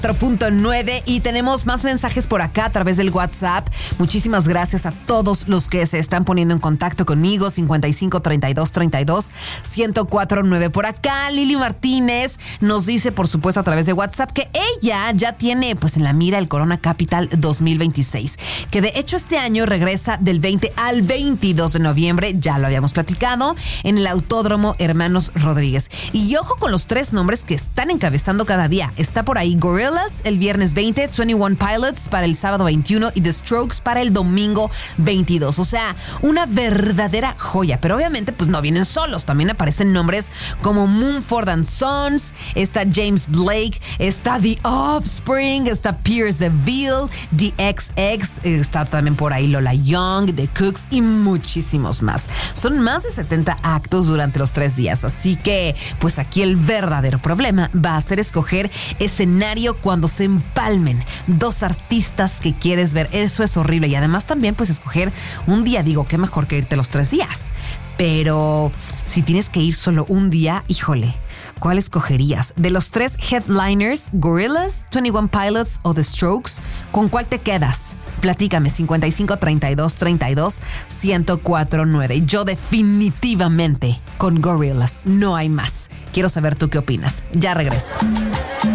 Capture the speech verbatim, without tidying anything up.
cuatro punto nueve y tenemos más mensajes por acá a través del WhatsApp. Muchísimas gracias a todos los que se están poniendo en contacto conmigo. cincuenta y cinco, treinta y dos, treinta y dos, ciento cuatro punto nueve. Por acá Lili Martínez nos dice, por supuesto, a través de WhatsApp que ella ya tiene pues en la mira el Corona Capital dos mil veintiséis, que de hecho este año regresa del veinte al veintidós de noviembre, ya lo habíamos platicado, en el Autódromo Hermanos Rodríguez. Y ojo con los tres nombres que están encabezando cada día. Está por ahí Gorillaz el viernes veinte, veintiuno Pilots para el sábado veintiuno y The Strokes para el domingo veintidós. O sea, una verdadera joya. Pero obviamente pues no vienen solos. También aparecen nombres como Mumford and Sons, está James Blake, está The Offspring, está Pierce DeVille, The X X, está también por ahí Lola Young, The Cooks y muchísimos más. Son más de setenta actos durante los tres días. Así que pues aquí el verdadero problema va a ser escoger escenario cuando se empalmen dos artistas que quieres ver. Eso es horrible. Y además también pues escoger un día. Digo, qué mejor que irte los tres días. Pero si tienes que ir solo un día, híjole, ¿cuál escogerías? De los tres headliners, Gorillaz, veintiuno Pilots o The Strokes, ¿con cuál te quedas? Platícame, cincuenta y cinco, treinta y dos, treinta y dos, ciento cuatro punto nueve. Yo definitivamente con Gorillaz, no hay más. Quiero saber tú qué opinas. Ya regreso.